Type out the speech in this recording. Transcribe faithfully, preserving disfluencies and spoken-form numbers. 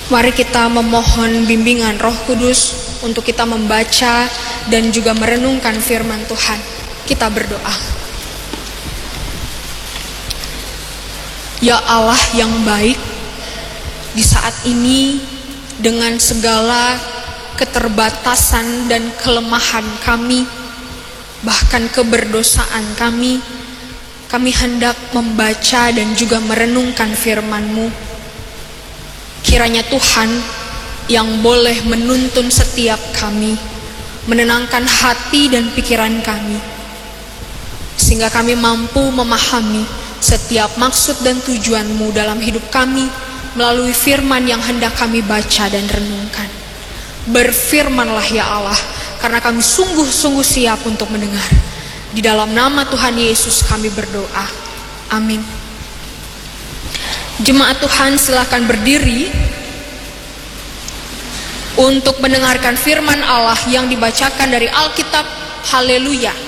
Mari kita memohon bimbingan Roh Kudus untuk kita membaca dan juga merenungkan firman Tuhan. Kita berdoa. Ya Allah yang baik, di saat ini dengan segala keterbatasan dan kelemahan kami, bahkan keberdosaan kami, kami hendak membaca dan juga merenungkan firman-Mu. Kiranya Tuhan yang boleh menuntun setiap kami, menenangkan hati dan pikiran kami, sehingga kami mampu memahami setiap maksud dan tujuan-Mu dalam hidup kami melalui firman yang hendak kami baca dan renungkan. Berfirmanlah ya Allah, karena kami sungguh-sungguh siap untuk mendengar. Di dalam nama Tuhan Yesus kami berdoa. Amin. Jemaat Tuhan, silakan berdiri untuk mendengarkan firman Allah yang dibacakan dari Alkitab. Haleluya.